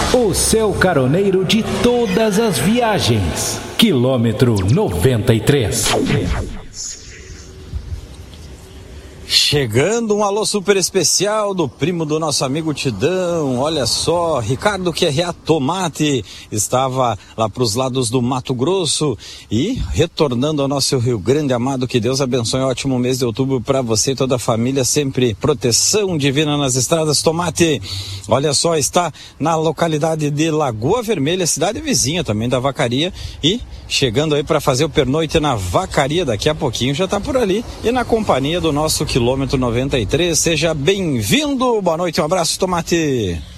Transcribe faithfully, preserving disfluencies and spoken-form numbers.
O seu caroneiro de todas as viagens. Quilômetro noventa e três. Chegando um alô super especial do primo do nosso amigo Tidão. Olha só, Ricardo Q R A Tomate estava lá para os lados do Mato Grosso e retornando ao nosso Rio Grande amado. Que Deus abençoe, um ótimo mês de outubro para você e toda a família, sempre proteção divina nas estradas. Tomate, olha só, está na localidade de Lagoa Vermelha, cidade vizinha também da Vacaria, e chegando aí para fazer o pernoite na Vacaria, daqui a pouquinho já está por ali e na companhia do nosso quilômetro noventa e três. Seja bem-vindo, boa noite, um abraço, Tomate.